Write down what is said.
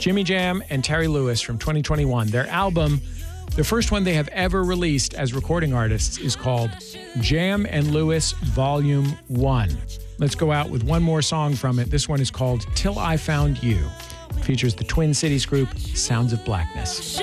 Jimmy Jam and Terry Lewis from 2021. Their album, the first one they have ever released as recording artists, is called Jam and Lewis Volume 1. Let's go out with one more song from it. This one is called Till I Found You. It features the Twin Cities group Sounds of Blackness.